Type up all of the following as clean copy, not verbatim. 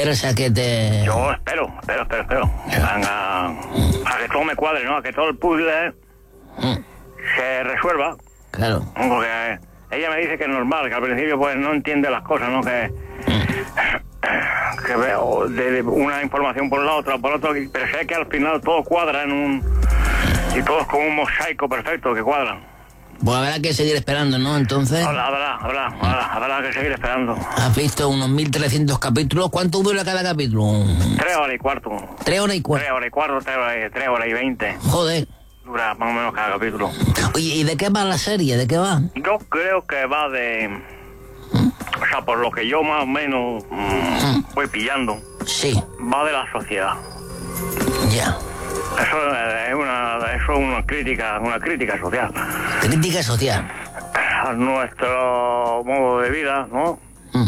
esperas a que te... Yo espero. A que todo me cuadre, ¿no? A que todo el puzzle se resuelva. Claro. Porque ella me dice que es normal, que al principio pues no entiende las cosas, ¿no? Que veo de una información por un lado, otra por otro, pero sé que al final todo cuadra y todo es como un mosaico perfecto que cuadra. Pues habrá que seguir esperando, ¿no? Entonces... Habrá que seguir esperando. ¿Has visto unos 1300 capítulos? ¿Cuánto dura cada capítulo? 3 horas y cuarto. 3 horas y cuarto. 3 horas y cuarto, 3 horas y 20. Joder. Dura más o menos cada capítulo. Oye, ¿y de qué va la serie? ¿De qué va? Yo creo que va de... O sea, por lo que yo más o menos voy pillando. Sí. Va de la sociedad. Ya. Eso es una crítica social. Crítica social. A nuestro modo de vida, ¿no?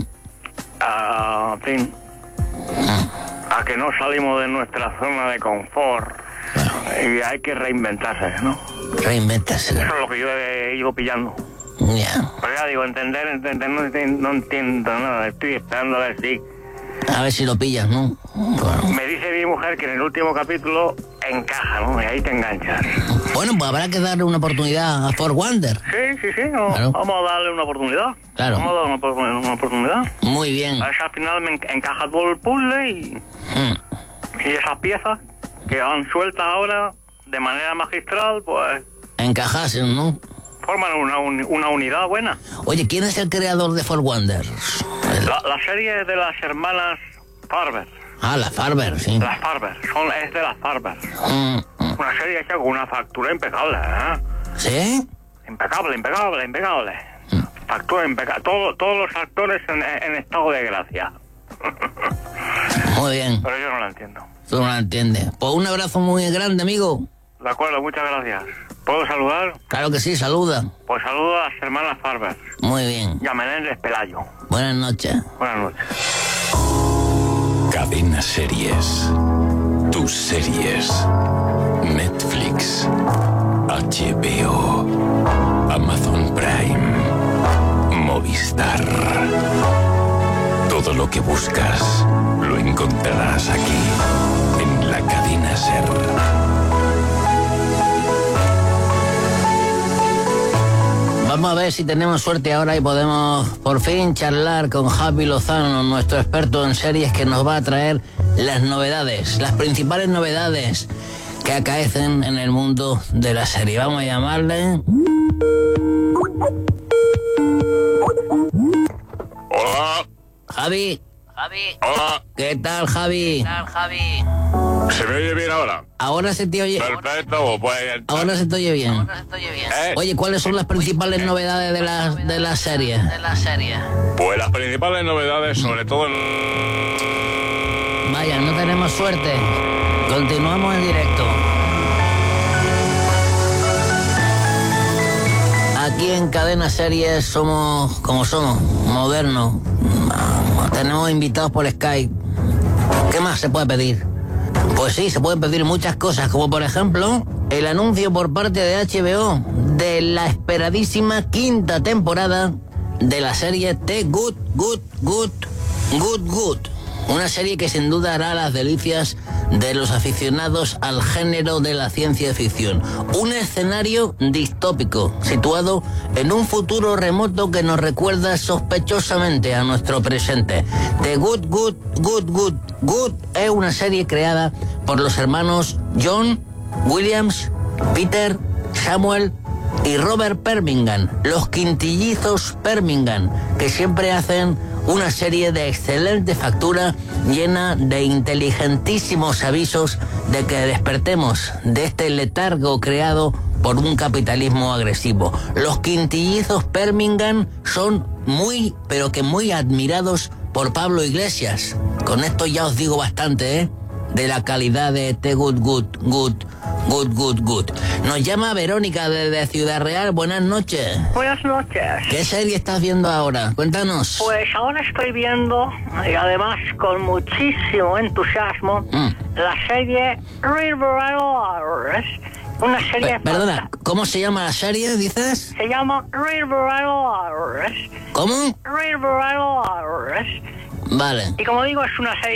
En fin. A que no salimos de nuestra zona de confort. Y hay que reinventarse, ¿no? Reinventarse. Eso es lo que yo he ido pillando. Ya. Pero ya digo, entender, no entiendo nada. Estoy esperando a ver si... A ver si lo pillas, ¿no? Bueno. Me dice mi mujer que en el último capítulo encaja, ¿no? Y ahí te enganchas. Bueno, pues habrá que darle una oportunidad a Fort Wonder. Sí. No, claro. Vamos a darle una oportunidad. Claro. Vamos a darle una oportunidad. Muy bien. A ver si al final me encaja todo el puzzle y esas piezas que van sueltas ahora de manera magistral, pues... Encajasen, ¿no? Forman una unidad buena. Oye, ¿quién es el creador de Fort Wonder? La serie es de las hermanas Farber. Ah, las Farber, sí. Las Farber, es de las Farber. Una serie hecha con una factura impecable, ¿eh? ¿Sí? Impecable. Factura impecable. Todos los actores en estado de gracia. Muy bien. Pero yo no la entiendo. Tú no la entiendes. Pues un abrazo muy grande, amigo. De acuerdo, muchas gracias. ¿Puedo saludar? Claro que sí, saluda. Pues saludo a las hermanas Farber. Muy bien. Y a Menéndez Pelayo. Buenas noches. Buenas noches. Cadena Series. Tus series. Netflix. HBO. Amazon Prime. Movistar. Todo lo que buscas lo encontrarás aquí, en la Cadena Ser. Vamos a ver si tenemos suerte ahora y podemos por fin charlar con Javi Lozano, nuestro experto en series, que nos va a traer las novedades, las principales novedades que acaecen en el mundo de la serie. Vamos a llamarle... Hola. Javi. Hola. ¿Qué tal, Javi? ¿Se me oye bien ahora? Ahora se te oye... Perfecto, pues... Ahora se te oye bien. ¿Eh? Oye, ¿cuáles son las principales novedades de la serie? Pues las principales novedades, sobre todo... Vaya, no tenemos suerte. Continuamos en directo. Aquí en Cadena Series somos como somos, modernos. Tenemos invitados por Skype. ¿Qué más se puede pedir? Pues sí, se pueden pedir muchas cosas, como por ejemplo el anuncio por parte de HBO de la esperadísima 5ª temporada de la serie The Good. Una serie que sin duda hará las delicias de los aficionados al género de la ciencia ficción. Un escenario distópico, situado en un futuro remoto que nos recuerda sospechosamente a nuestro presente. The Good es una serie creada por los hermanos John Williams, Peter, Samuel y Robert Permingan, los quintillizos Permingan, que siempre hacen una serie de excelente factura llena de inteligentísimos avisos de que despertemos de este letargo creado por un capitalismo agresivo. Los quintillizos Permingan son muy, pero que muy admirados por Pablo Iglesias. Con esto ya os digo bastante, de la calidad de The Good. Nos llama Verónica desde Ciudad Real. Buenas noches. Buenas noches. ¿Qué serie estás viendo ahora? Cuéntanos. Pues ahora estoy viendo, y además con muchísimo entusiasmo, la serie Riverdale. Una serie... Perdona, ¿cómo se llama la serie, dices? Se llama Riverdale. ¿Cómo? Riverdale. Vale. Y como digo, es una serie